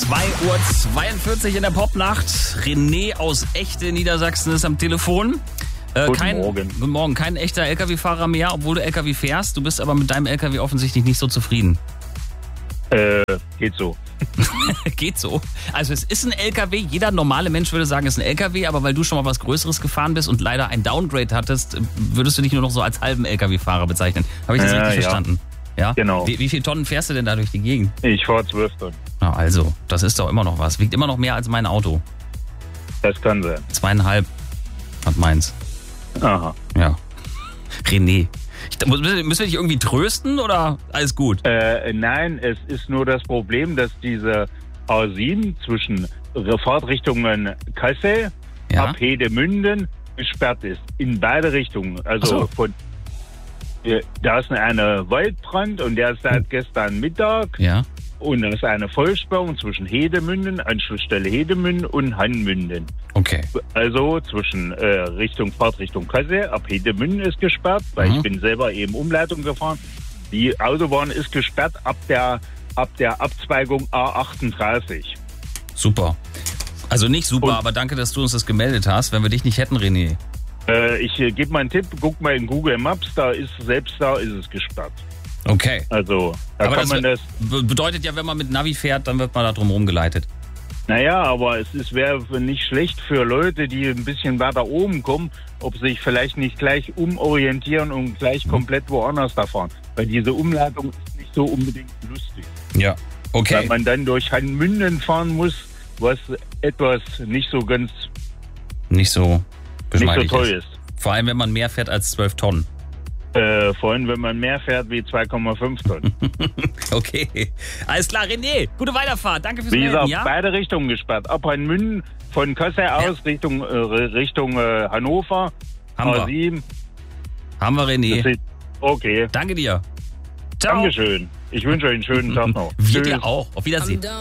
2:42 Uhr in der Popnacht. René aus Echte Niedersachsen ist am Telefon. Guten Morgen. Guten Morgen. Kein echter LKW-Fahrer mehr, obwohl du LKW fährst. Du bist aber mit deinem LKW offensichtlich nicht so zufrieden. Geht so. Geht so. Also es ist ein LKW. Jeder normale Mensch würde sagen, es ist ein LKW. Aber weil du schon mal was Größeres gefahren bist und leider ein Downgrade hattest, würdest du dich nur noch so als halben LKW-Fahrer bezeichnen. Habe ich das richtig verstanden? Ja. Genau. Wie viele Tonnen fährst du denn da durch die Gegend? Ich fahre 12 Tonnen. Na also, das ist doch immer noch was. Wiegt immer noch mehr als mein Auto. Das kann sein. 2,5 hat meins. Aha. Ja. René. Müssen wir dich irgendwie trösten oder alles gut? Nein, es ist nur das Problem, dass diese A7 zwischen Fahrtrichtungen Kassel ab Hedemünden gesperrt ist. In beide Richtungen. Also von da ist eine Waldbrand und der ist seit gestern Mittag. Ja. Und da ist eine Vollsperrung zwischen Hedemünden, Anschlussstelle Hedemünden und Hannmünden. Okay. Also zwischen Fahrtrichtung Kassel, ab Hedemünden ist gesperrt, weil ich bin selber eben Umleitung gefahren. Die Autobahn ist gesperrt ab der Abzweigung A38. Super. Also nicht super, aber danke, dass du uns das gemeldet hast. Wenn wir dich nicht hätten, René. Ich gebe mal einen Tipp, guck mal in Google Maps, da ist es gesperrt. Okay. Also, da aber kann man das. Bedeutet ja, wenn man mit Navi fährt, dann wird man da drum rumgeleitet. Naja, aber wäre nicht schlecht für Leute, die ein bisschen weiter oben kommen, ob sie sich vielleicht nicht gleich umorientieren und gleich komplett woanders da fahren. Weil diese Umleitung ist nicht so unbedingt lustig. Ja, okay. Weil man dann durch Hannmünden fahren muss, was etwas nicht so toll ist. Vor allem, wenn man mehr fährt als 12 Tonnen. Vor allem, wenn man mehr fährt wie 2,5 Tonnen. Okay. Alles klar, René. Gute Weiterfahrt. Danke fürs Wie Melden, gesagt, ja? beide Richtungen gesperrt. Ab Hannmünden von Kassel aus Richtung Hannover. A7. Haben wir, René. Okay. Danke dir. Ciao. Dankeschön. Ich wünsche euch einen schönen Tag noch. Wir dir auch. Auf Wiedersehen.